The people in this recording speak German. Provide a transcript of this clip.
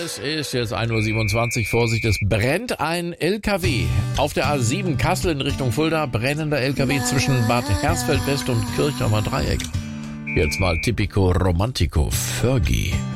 Es ist jetzt 1:27 Uhr. Vorsicht, es brennt ein LKW. Auf der A7 Kassel in Richtung Fulda, brennender LKW zwischen Bad Hersfeld West und Kirchheimer Dreieck. Jetzt mal Typico Romantico, Fergie.